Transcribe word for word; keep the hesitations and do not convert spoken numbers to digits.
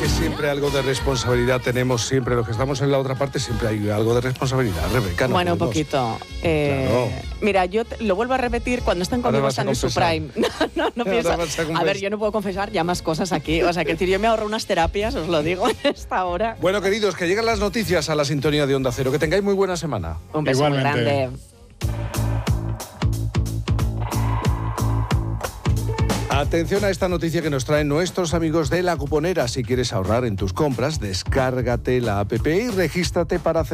que siempre algo de responsabilidad tenemos, siempre los que estamos en la otra parte, siempre hay algo de responsabilidad, Rebeca. No bueno, un podemos. poquito. Eh, Claro. Mira, yo te, lo vuelvo a repetir, cuando están Ahora conmigo vas a están en su confesar. prime. No, no, no Ahora pienso. vas a A confesar. ver, yo no puedo confesar ya más cosas aquí. O sea, que decir, yo me ahorro unas terapias, os lo digo en esta hora. Bueno, queridos, que llegan las noticias a la sintonía de Onda Cero. Que tengáis muy buena semana. Un beso muy Igualmente. grande. Atención a esta noticia que nos traen nuestros amigos de La Cuponera. Si quieres ahorrar en tus compras, descárgate la app y regístrate para hacer